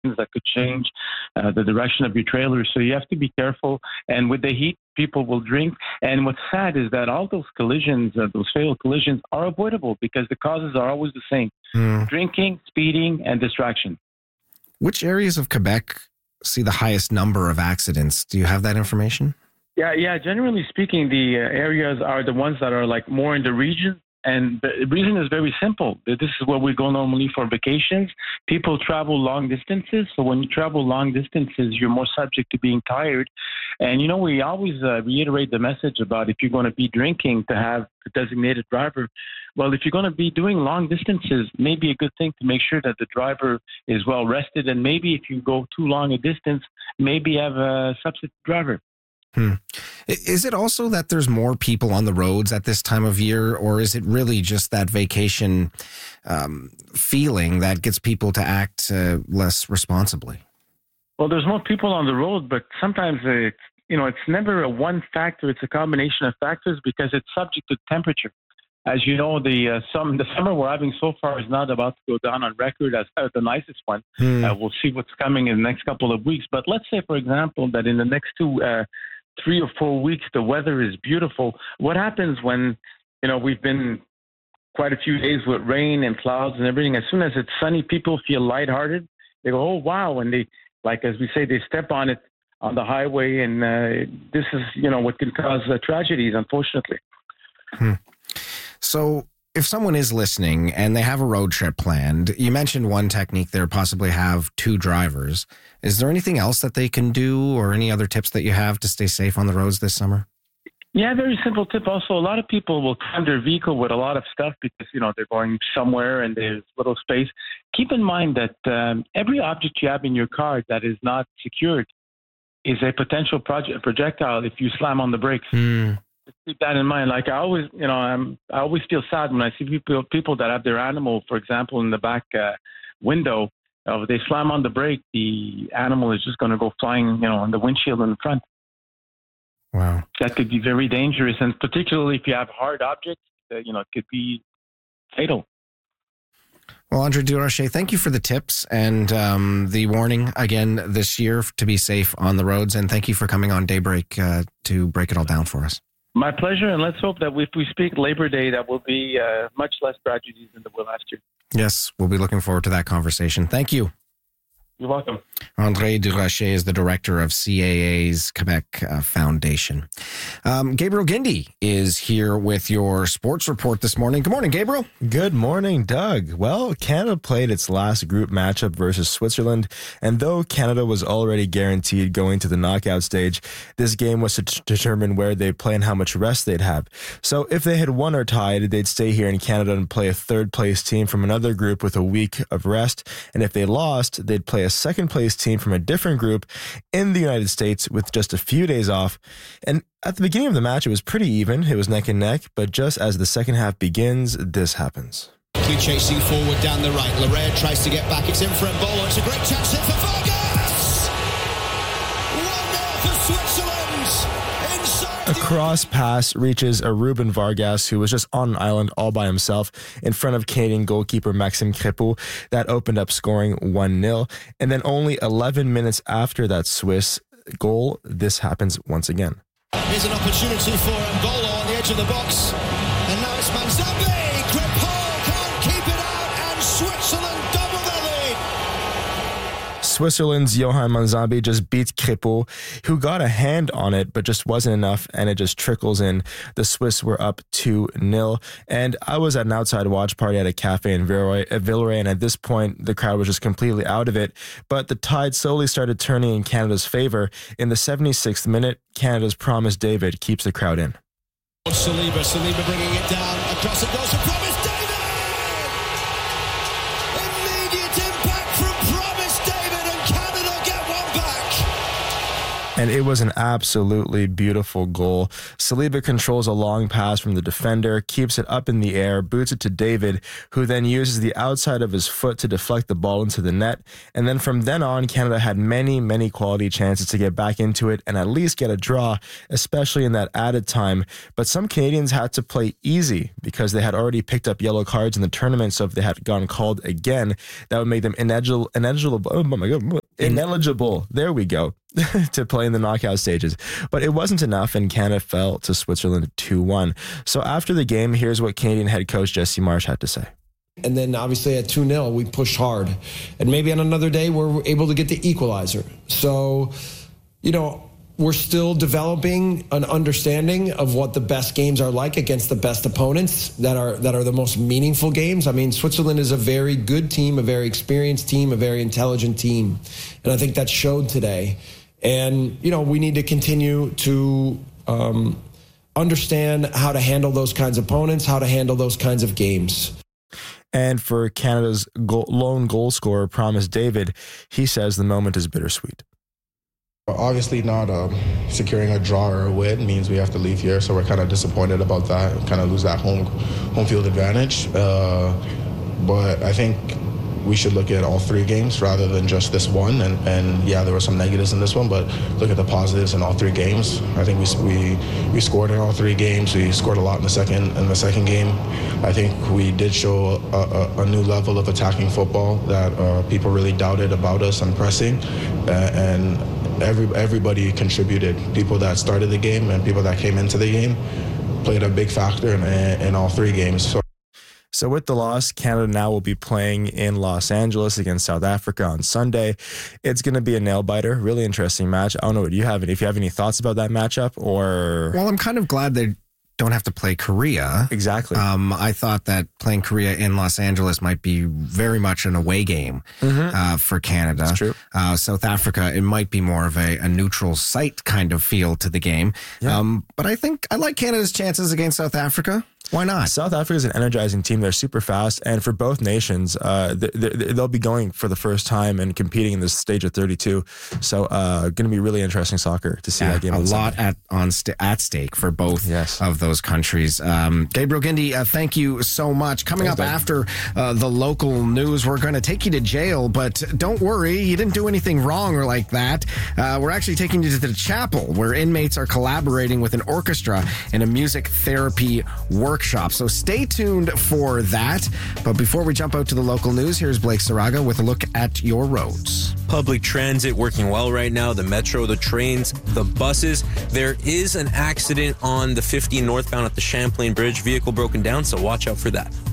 that could change the direction of your trailer. So you have to be careful. And with the heat, people will drink. And what's sad is that all those collisions, those fatal collisions, are avoidable because the causes are always the same: drinking, speeding, and distraction. Which areas of Quebec see the highest number of accidents? Do you have that information? Yeah. Generally speaking, the areas are the ones that are like more in the region. And the reason is very simple. This is where we go normally for vacations. People travel long distances. So when you travel long distances, you're more subject to being tired. And, we always reiterate the message about if you're going to be drinking, to have a designated driver. Well, if you're going to be doing long distances, maybe a good thing to make sure that the driver is well rested. And maybe if you go too long a distance, maybe have a substitute driver. Is it also that there's more people on the roads at this time of year, or is it really just that vacation feeling that gets people to act less responsibly? Well, there's more people on the road, but sometimes it's never a one factor. It's a combination of factors because it's subject to temperature. As you know, the summer we're having so far is not about to go down on record as the nicest one. We'll see what's coming in the next couple of weeks. But let's say, for example, that in the next 3 or 4 weeks, the weather is beautiful. What happens when, we've been quite a few days with rain and clouds and everything? As soon as it's sunny, people feel lighthearted. They go, oh, wow. And they, like, as we say, they step on it on the highway. And this is, what can cause tragedies, unfortunately. So if someone is listening and they have a road trip planned, you mentioned one technique there, possibly have 2 drivers. Is there anything else that they can do or any other tips that you have to stay safe on the roads this summer? Yeah, very simple tip. Also, a lot of people will cram their vehicle with a lot of stuff because, they're going somewhere and there's little space. Keep in mind that every object you have in your car that is not secured is a potential projectile if you slam on the brakes. Keep that in mind. Like I always feel sad when I see people that have their animal, for example, in the back window. If they slam on the brake, the animal is just going to go flying, on the windshield in the front. Wow. That could be very dangerous, and particularly if you have hard objects, it could be fatal. Well, Andre Durocher, thank you for the tips and the warning again this year to be safe on the roads, and thank you for coming on Daybreak to break it all down for us. My pleasure, and let's hope that if we speak Labor Day, that will be much less tragedies than there were last year. Yes, we'll be looking forward to that conversation. Thank you. You're welcome. Andre Durocher is the director of CAA's Quebec Foundation. Gabriel Guindy is here with your sports report this morning. Good morning, Gabriel. Good morning, Doug. Well, Canada played its last group matchup versus Switzerland, and though Canada was already guaranteed going to the knockout stage, this game was to determine where they'd play and how much rest they'd have. So if they had won or tied, they'd stay here in Canada and play a third-place team from another group with a week of rest, and if they lost, they'd play a second-place team from a different group in the United States with just a few days off. And at the beginning of the match, it was pretty even. It was neck and neck, but just as the second half begins, this happens. Chasing forward down the right. Laredo tries to get back. It's in for Mbolo. It's a great chance here for Vargas! 1-0 for Switzerland! A cross pass reaches a Ruben Vargas, who was just on an island all by himself in front of Canadian goalkeeper Maxime Crépeau. That opened up scoring 1-0. And then only 11 minutes after that Swiss goal, this happens once again. Here's an opportunity for Mbolo on the edge of the box. And now it's Manzambi. Crépeau can't keep it out, and Switzerland double their lead. Switzerland's Johan Manzambi just beats Crépeau, who got a hand on it, but just wasn't enough, and it just trickles in. The Swiss were up 2-0, and I was at an outside watch party at a cafe in Villeray, and at this point, the crowd was just completely out of it, but the tide slowly started turning in Canada's favor. In the 76th minute, Canada's Promise David keeps the crowd in. Saliba bringing it down, across it goes to Promise David! Immediate impact from Promise David, and Canada get one back! And it was an absolutely beautiful goal. Saliba controls a long pass from the defender, keeps it up in the air, boots it to David, who then uses the outside of his foot to deflect the ball into the net. And then from then on, Canada had many quality chances to get back into it and at least get a draw, especially in that added time. But some Canadians had to play easy because they had already picked up yellow cards in the tournament, so if they had gone called again, that would make them ineligible. Oh my God, ineligible. There we go. To play in the knockout stages. But it wasn't enough, and Canada fell to Switzerland 2-1. So after the game, here's what Canadian head coach Jesse Marsch had to say. And then obviously at 2-0, we pushed hard. And maybe on another day, we're able to get the equalizer. So, we're still developing an understanding of what the best games are like against the best opponents that are the most meaningful games. I mean, Switzerland is a very good team, a very experienced team, a very intelligent team. And I think that showed today. And, we need to continue to understand how to handle those kinds of opponents, how to handle those kinds of games. And for Canada's lone goal scorer, Promise David, he says the moment is bittersweet. Obviously not securing a draw or a win means we have to leave here, so we're kind of disappointed about that and kind of lose that home field advantage. But I think we should look at all three games rather than just this one. And yeah, there were some negatives in this one, but look at the positives in all three games. I think we scored in all three games. We scored a lot in the second game. I think we did show a new level of attacking football that people really doubted about us and pressing. And everybody contributed. People that started the game and people that came into the game played a big factor in all three games. So with the loss, Canada now will be playing in Los Angeles against South Africa on Sunday. It's going to be a nail-biter, really interesting match. I don't know, if you have any thoughts about that matchup, or... Well, I'm kind of glad they don't have to play Korea. Exactly. I thought that playing Korea in Los Angeles might be very much an away game for Canada. That's true. South Africa, it might be more of a neutral site kind of feel to the game. Yeah. But I think I like Canada's chances against South Africa. Why not? South Africa is an energizing team. They're super fast. And for both nations, they'll be going for the first time and competing in this stage of 32. So going to be really interesting soccer to see that game. A lot at stake for both of those countries. Gabriel Guindy, thank you so much. Coming up after the local news, we're going to take you to jail, but don't worry, you didn't do anything wrong or like that. We're actually taking you to the chapel where inmates are collaborating with an orchestra in a music therapy workshop. So stay tuned for that. But before we jump out to the local news, here's Blake Saraga with a look at your roads. Public transit working well right now. The metro, the trains, the buses. There is an accident on the 50 northbound at the Champlain Bridge. Vehicle broken down, so watch out for that.